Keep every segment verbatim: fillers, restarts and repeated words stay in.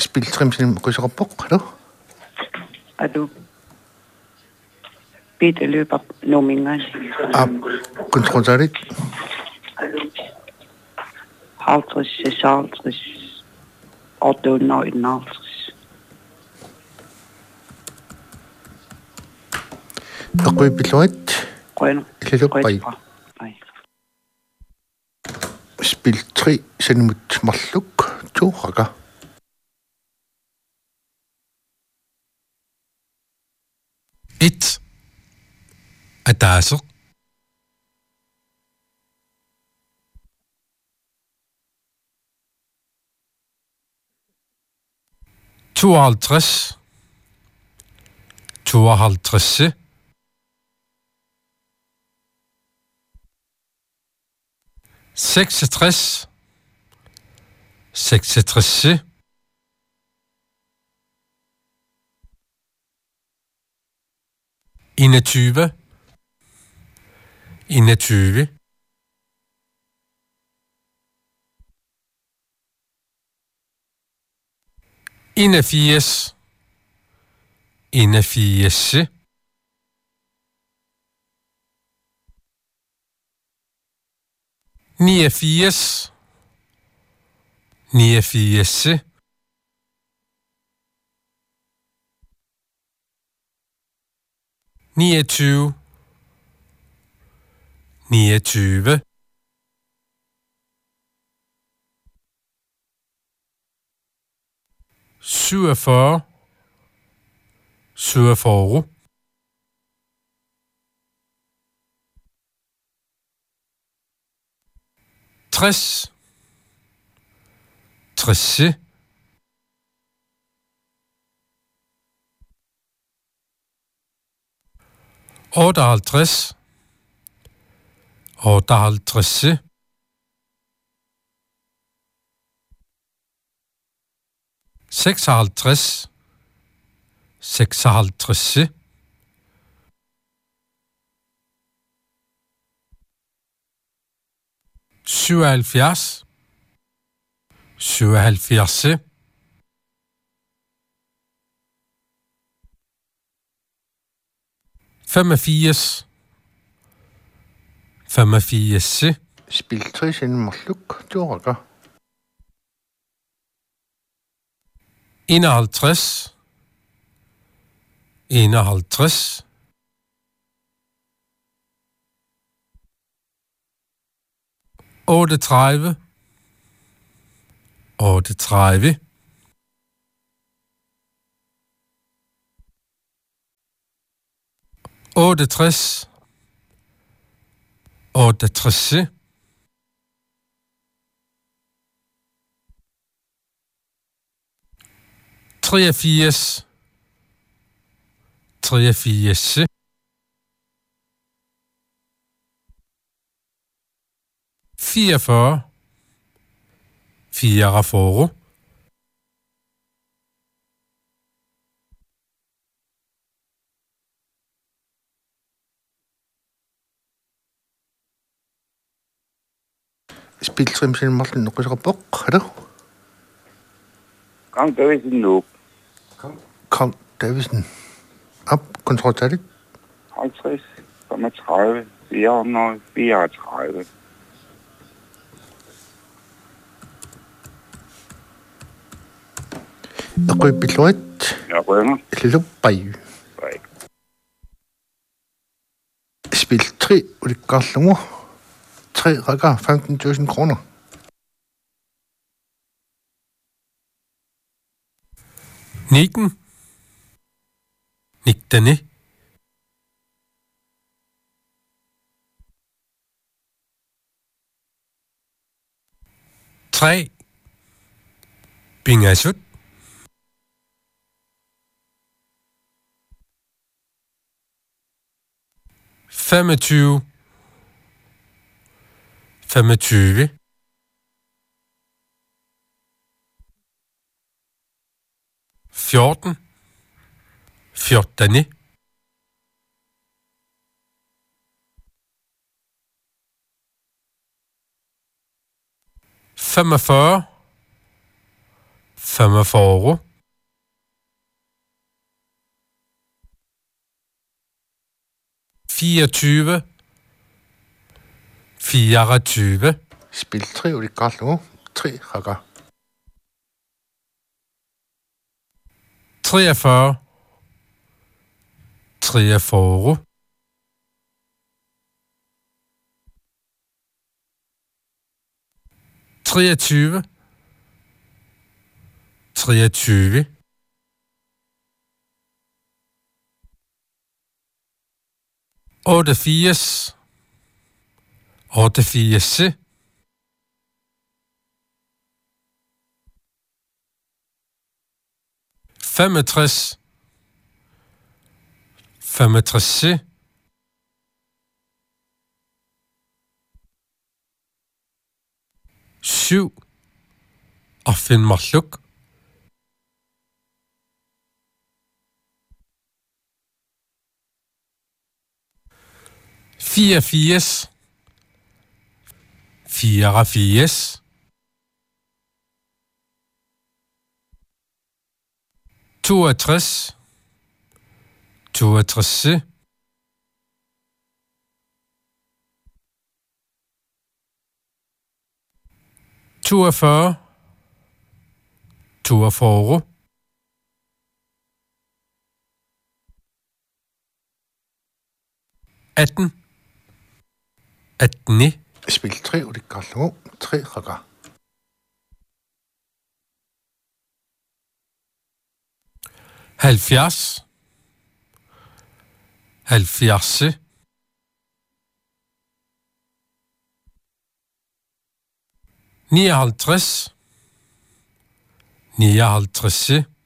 spiltrimsin ryserapok, hallo? Hallo. Bitte løber nummingen. Ah, kontrollerit. halvtreds, seksoghalvtreds, otte hundrede og enoghalvtreds. Akui piloit. Grønne. Illupai. Spil tre senimut malluk tuuraga. Et. Adasser. tooghalvtreds. tooghalvtreds. seksogtres. seksogtres. enogtyve. enogtyve. enogfirs. enogfirs. niogfirs. niogfirs. niogtyve. niogtyve. syvogfyrre. syvogfyrre. tres. tres. otteoghalvtreds. otteoghalvtreds. seksoghalvtreds. seksoghalvtreds. syvoghalvfjerds. syvoghalvfjerds. femogfirs. femogfirs. Spil tre senimalluk tuuraga. enoghalvtreds. enoghalvtreds. otteogtredive. otteogtredive. otteogtres. otteogtres. treogfirs. treogfirs. fireogfyrre. fireogfyrre. Spil tre senimalluk ryserapok, hallo? Kong Davidsen nu. Kong Davidsen. Op, kontrollerit. halvtreds, femogtredive, fire hundrede og fireogtredive. Akui piloit. Jeg rønner. Illupai. Spil tre ulikarlungu. Tre rækker femten tusind kroner. nitten. nittene. tre. Bingasut. femogtyve. femogtyve. fjorten. fjortene. femogfyrre. femogfyrre, fireogtyve, fireogtyve, Spil tre ud i Karlsruhe. tre rækker. treogfyrre, treogfyrre, treogtyve, treogtyve, otteogfirs, otteogfirs, femogtres, femogtres, syv, og find mig luk. fireogfirs, fireogfirs, toogtres, toogtres, toogfyrre, toogfyrre, atten, atten, Spil tre ud i Karlsruhe. tre rækker. halvfjerds, halvfjerds, nioghalvtreds, nioghalvtreds,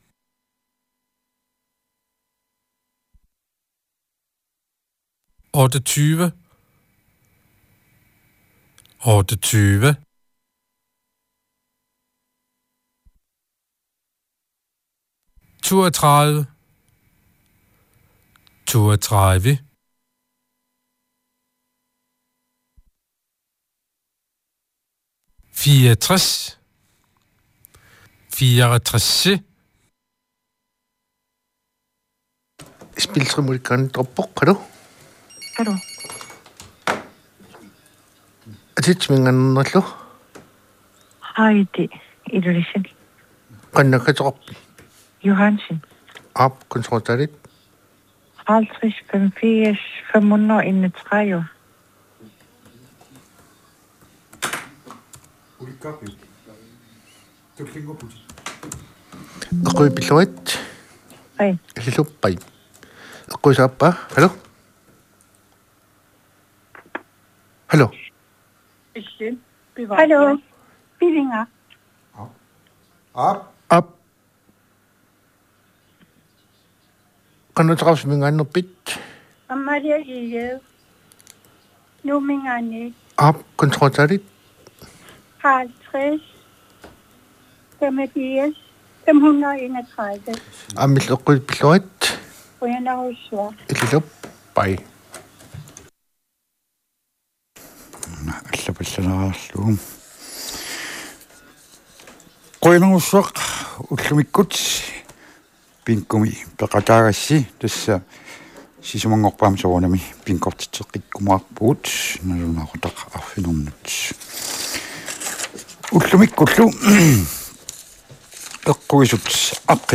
otteogtyve, otteogtyve, toogtredive, toogtredive, fireogtres, fireogtres, Spil tre ud i Karlsruhe. Kan du? Kan du? Atitsmingan nallu. Heidi Idrisen. Qannakatorp. Johansen. Op kontortalit. halvtreds, femogfirs, fem hundrede og enogtredive. Qoi piluat. Hej. Liluppai. Qoi sappa. Hallo? Hallo? Hallo. Billinger. Op. Op. Kan du træffe min egen bit? Amalia Gilev. Nu min egen. Op kontortalit. halvtreds, femogfirs, fem hundrede og enogtredive. Amil qoi piluat. Brian Aarhusvær. Liluppai. Allapallanararluum qoinarussaq ullumikut pinkumi peqataagassi tassa sisumangorpaam soornami pinkortitseqqikkumaarpugut nalunaqutaq arfinernut ullumikkullu eqquisut aqqi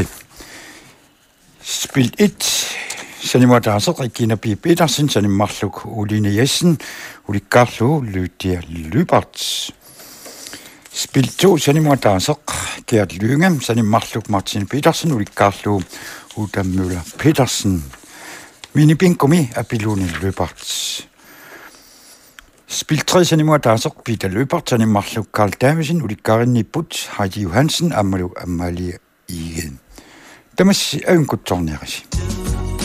spil et sanimataasaq ikkinapi Petersen sanimmarluk Uline Jessen ulikkaarlu Lydia Lyberts spil to sanimataasaq Gert Lyngam sanimmarluk Martin Petersen ulikkaarlu Uda Møller Petersen mini pinkumi apiluni Lyberts spil tre sanimataasaq Peter Lyberts sanimmarluk Karl Davidsen ulikkarinni Put Heidi Johansen Amalu Amalie Igen tamas aunkutornerisi